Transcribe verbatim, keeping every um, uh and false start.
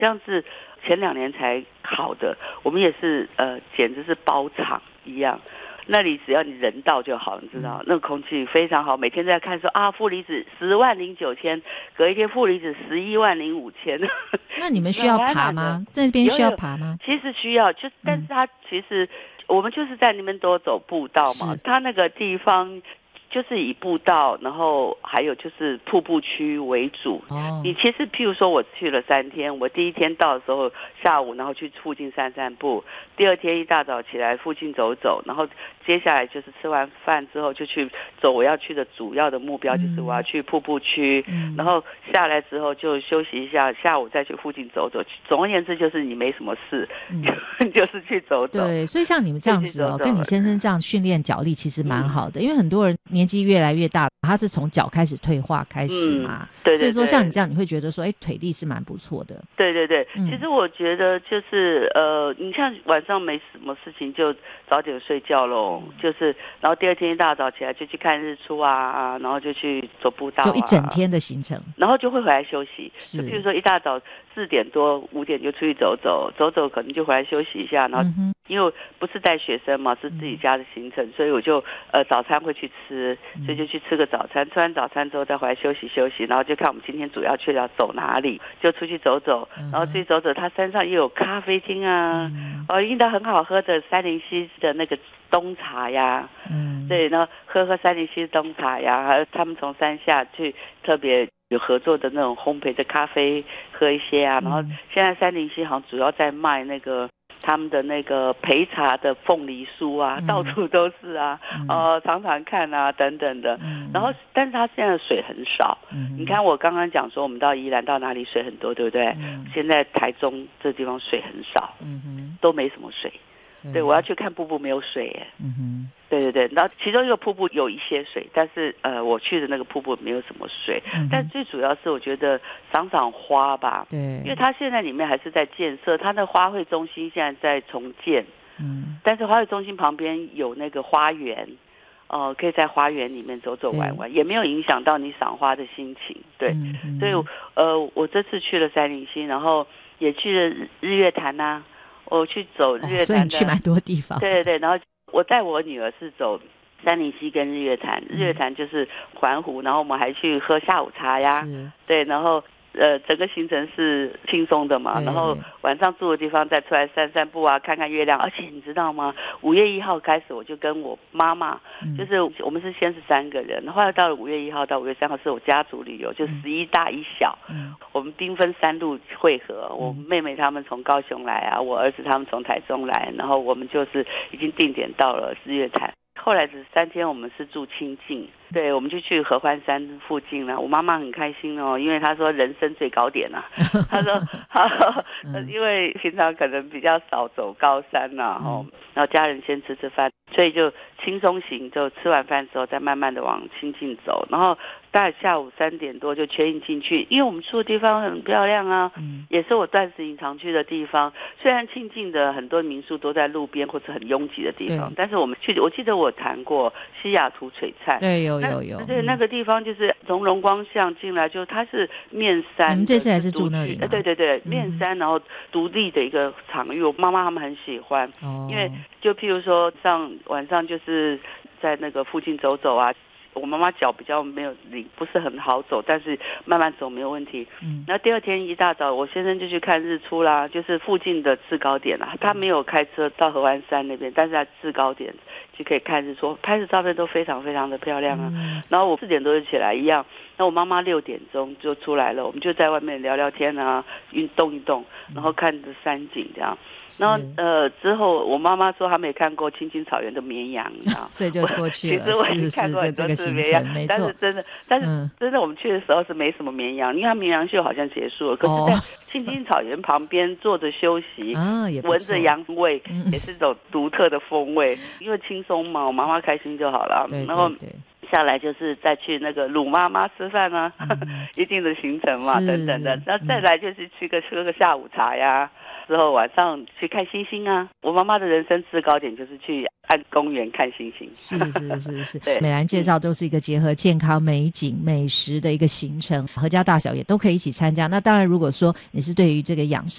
这样是前两年才好的，我们也是呃，简直是包场一样。那里只要你人到就好，你知道，那个空气非常好。每天在看说啊，负离子十万零九千，隔一天负离子十一万零五千。 那你们需要爬吗？在那边需要爬吗？ 其实需要，就但是它其实、嗯、我们就是在那边多走步道嘛，它那个地方。就是以步道，然后还有就是瀑布区为主。哦，你其实譬如说我去了三天，我第一天到的时候下午，然后去附近散散步；第二天一大早起来附近走走，然后接下来就是吃完饭之后就去走我要去的主要的目标，嗯、就是我要去瀑布区。嗯，然后下来之后就休息一下，下午再去附近走走。总而言之，就是你没什么事，嗯、就是去走走。 对，所以像你们这样子哦，跟你先生这样训练脚力其实蛮好的，嗯、因为很多人年纪越来越大，他是从脚开始退化开始嘛，嗯、对对对，所以说像你这样，你会觉得说，哎，腿力是蛮不错的。 对对对，嗯、其实我觉得就是呃，你像晚上没什么事情就早点睡觉咯，嗯、就是然后第二天一大早起来就去看日出啊，然后就去走步道、啊， 就一整天的行程， 然后就会回来休息。是，就比如说一大早四点多五点就出去走走，走走可能就回来休息一下，然后。嗯，因为不是带学生嘛，是自己家的行程，嗯、所以我就呃早餐会去吃，所以就去吃个早餐，吃完早餐之后再回来休息休息，然后就看我们今天主要去要走哪里，就出去走走，然后出去走走，它山上也有咖啡厅啊，嗯、哦，遇到很好喝的三林溪的那个冬茶呀，嗯，对，然后喝喝三林溪冬茶呀，还有他们从山下去特别。有合作的那种烘焙的咖啡喝一些啊，然后现在三林溪好像主要在卖那个他们的那个焙茶的凤梨酥啊，嗯、到处都是啊，嗯、呃，常常看啊等等的。嗯、然后，但是它现在的水很少。嗯、你看我刚刚讲说我们到宜兰到哪里水很多，对不对？嗯、现在台中这地方水很少，嗯、都没什么水。对，我要去看瀑布没有水耶。嗯哼，对对对，然后其中一个瀑布有一些水，但是呃，我去的那个瀑布没有什么水。嗯、但最主要是我觉得赏赏花吧，对，因为它现在里面还是在建设，它的花卉中心现在在重建。嗯，但是花卉中心旁边有那个花园，哦、呃，可以在花园里面走走玩玩，也没有影响到你赏花的心情。对，嗯、所以呃，我这次去了三林溪，然后也去了日月潭啊。我去走日月潭的、哦， 所以你去蛮多地方。 对对对，然后我带我女儿是走三林溪跟日月潭，日月潭就是环湖，然后我们还去喝下午茶呀，对，然后呃整个行程是轻松的嘛，然后晚上住的地方再出来散散步啊，看看月亮，而且你知道吗？五月一号开始我就跟我妈妈，嗯、就是我们是先是三个人，后来到了五月一号到五月三号是我家族旅游，就十一大一小。嗯我们兵分三路会合，我妹妹他们从高雄来啊，我儿子他们从台中来，然后我们就是已经定点到了日月潭。后来是三天，我们是住清境，对，我们就去合欢山附近了。我妈妈很开心哦，因为她说人生最高点啊，她说，因为平常可能比较少走高山呐、啊，哦，然后家人先吃吃饭，所以就轻松行，就吃完饭之后再慢慢的往清境走，然后大概下午三点多就圈进去，因为我们住的地方很漂亮啊，嗯、也是我断食营常去的地方。虽然清境的很多民宿都在路边或者很拥挤的地方，但是我们去，我记得我谈过西雅图璀璨， 对，有有有， 对，那个地方就是从龙光巷进来，就它是面山， 你们这次还是住那里吗？ 对对对，面山，然后独立的一个场域，我妈妈他们很喜欢，哦、因为就譬如说上晚上就是在那个附近走走啊。我妈妈脚比较没有力，不是很好走，但是慢慢走没有问题。嗯，然后第二天一大早，我先生就去看日出啦，就是附近的制高点啦。他没有开车到合欢山那边，但是在制高点就可以看日出，拍的照片都非常非常的漂亮啊。嗯、然后我四点多就起来一样，那我妈妈六点钟就出来了，我们就在外面聊聊天啊，运动一动，然后看着山景这样。然后呃之后我妈妈说她没看过青青草原的绵羊，你知道， 所以就过去了。 其实我也看过很多次绵羊，但是真的，但是、嗯、真的我们去的时候是没什么绵羊，因为它绵羊秀好像结束了。可是，在青青草原旁边坐着休息，哦、闻着羊味，嗯、也是一种独特的风味。因为轻松嘛，我妈妈开心就好了。 对对对， 然后下来就是再去那个鲁妈妈吃饭啊，嗯、一定的行程嘛，等等的。然后再来就是去个喝个下午茶呀。之后晚上去看星星啊，我妈妈的人生制高点就是去看公园看星星。 是是是是， 对， 美兰介绍都是一个结合健康、美景、美食的一个行程，合家大小也都可以一起参加。那当然，如果说你是对于这个养生